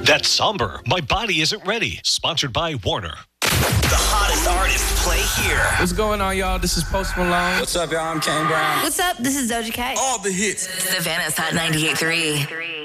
That's somber. My Body Isn't Ready. Sponsored by Warner. The hottest artists play here. What's going on, y'all? This is Post Malone. What's up, y'all? I'm Kane Brown. What's up? This is Doja Cat. All the hits. Savannah's Hot 98.3.